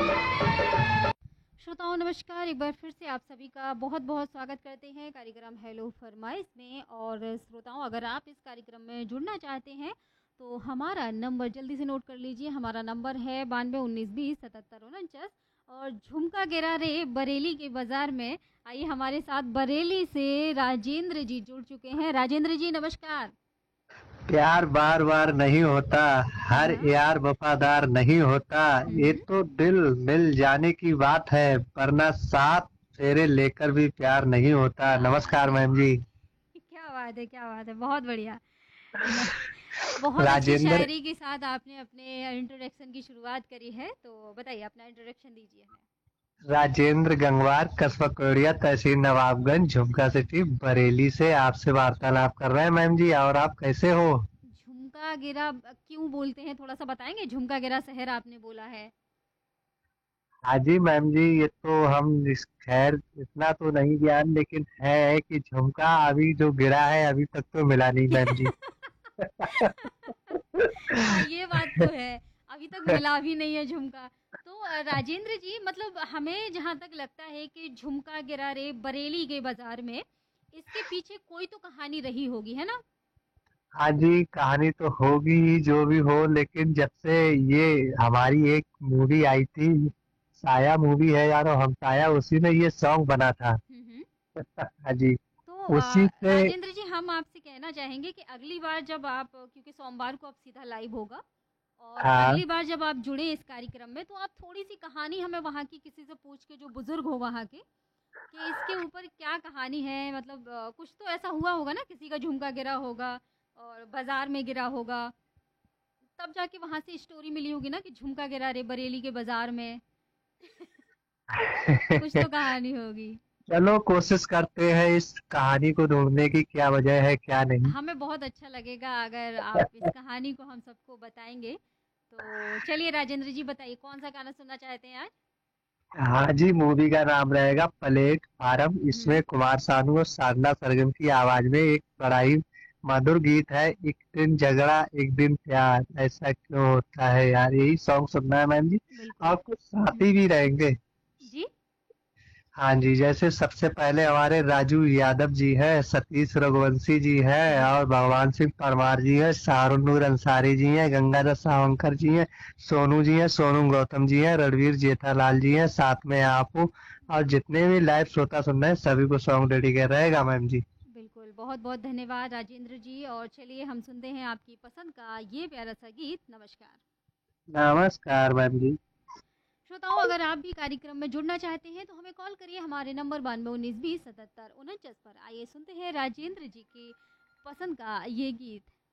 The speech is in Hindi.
श्रोताओं नमस्कार, एक बार फिर से आप सभी का बहुत-बहुत स्वागत करते हैं कार्यक्रम हेलो फरमाइश में। और श्रोताओं, अगर आप इस कार्यक्रम में जुड़ना चाहते हैं तो हमारा नंबर जल्दी से नोट कर लीजिए। हमारा नंबर है 92 19 20 77 49। और झुमका गिरा रे बरेली के बाज़ार में। आइए, हमारे साथ बरेली से राजेंद्र जी जुड़ चुके हैं। राजेंद्र जी नमस्कार। प्यार बार बार नहीं होता, हाँ, हर हाँ। यार वफादार नहीं होता। हुँ, ये हुँ। तो दिल मिल जाने की बात है, वरना 7 फेरे लेकर भी प्यार नहीं होता। नमस्कार अरे मैम वाह! जी। क्या बात है, क्या बात है! बहुत बढ़िया। न बहुत अच्छी राजेंद्र शायरी के साथ आपने अपने इंट्रोडक्शन की शुरुआत करी है, तो बताइए अपना इंट्रोडक्शन दीजिए हमें। राजेंद्र गंगवार, कस्बा कोरिया, तहसील नवाबगंज, झुमका सिटी, बरेली से आपसे वार्तालाप कर रहे हैं मैम जी। और आप कैसे हो? झुमका गिरा क्यों बोलते हैं, थोड़ा-सा बताएँगे? झुमका गिरा शहर आपने बोला है। हाँ जी मैम जी, ये तो हम खैर इतना तो नहीं ज्ञान, लेकिन है कि झुमका अभी जो गिरा है अभी तक तो मिला नहीं मैम जी। हाँ, ये बात तो है। अभी तक मिला भी नहीं है झुमका। तो राजेंद्र जी, मतलब हमें जहाँ तक लगता है कि झुमका गिरा रे बरेली के बाज़ार में, इसके पीछे कोई तो कहानी रही होगी, है ना? हाँ जी, कहानी तो होगी ही जो भी हो, लेकिन जब से ये हमारी एक मूवी आई थी, साया मूवी है यारो, हम साया, उसी में ये सॉन्ग बना था। हुँ, हुँ। हाँ जी, तो उसी से। राजेंद्र जी, हम आपसे कहना चाहेंगे कि अगली बार जब आप, क्योंकि सोमवार को अब सीधा लाइव होगा, और हाँ। अगली बार जब आप जुड़े इस कार्यक्रम में, तो आप थोड़ी-सी कहानी हमें वहाँ की किसी से पूछ के, जो बुज़ुर्ग हो वहाँ के, कि इसके ऊपर क्या कहानी है। मतलब कुछ तो ऐसा हुआ होगा ना, किसी का झुमका गिरा होगा और बाज़ार में गिरा होगा, तब जाके वहाँ से स्टोरी मिली होगी ना कि झुमका गिरा रे बरेली के बाज़ार में। कुछ तो कहानी होगी। चलो कोशिश करते हैं इस कहानी को ढूंढने की, क्या वजह है क्या नहीं। हमें बहुत अच्छा लगेगा अगर आप इस कहानी को हम सबको बताएँगे। तो चलिए राजेंद्र जी, बताइए कौन-सा गाना सुनना चाहते हैं आज? हाँ जी, मूवी का नाम रहेगा प्लेटफार्म। हुँ। इसमें कुमार सानू और साधना सरगम की आवाज में एक बड़ा ही मधुर गीत है, एक दिन झगड़ा एक दिन प्यार, ऐसा क्यों होता है यार, यही सॉन्ग सुनना है मैम जी। और बिल्कुल। कुछ साथी भी रहेंगे। जी? हाँ जी, जैसे सबसे पहले हमारे राजू यादव जी हैं, सतीश रघुवंशी जी हैं, हुँ। और भगवान सिंह परमार जी हैं, शाहरुनूर अंसारी जी हैं, गंगाधर सावंकर जी हैं, सोनू जी हैं, सोनू गौतम जी हैं, रणवीर जेठालाल जी हैं, साथ में आप हो। और जितने भी लाइव श्रोता सुन रहे हैं सभी को सॉन्ग डेडिकेट रहेगा मैम जी। बिल्कुल, बहुत-बहुत धन्यवाद राजेंद्र जी, और चलिए हम सुनते हैं आपकी पसंद का ये प्यारा-सा गीत। नमस्कार। नमस्कार मैम जी। श्रोताओं, अगर आप भी कार्यक्रम में जुड़ना चाहते हैं तो हमें कॉल करिए, हमारे नंबर 92 19 20 77 49 पर। आइए सुनते हैं राजेंद्र जी की पसंद का ये गीत।